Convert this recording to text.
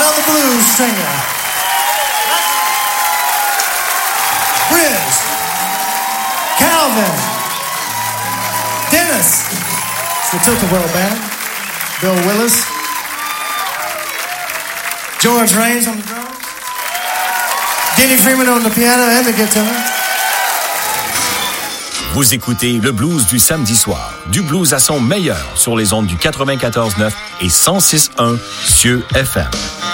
another blues singer. Riz, Calvin, Dennis, it's the Tilt-A-Whirl Band, Bill Willis, George Raines on the drums, Denny Freeman on the piano and the guitar. Vous écoutez le blues du samedi soir. Du blues à son meilleur sur les ondes du 94.9 et 106.1 Cieux FM.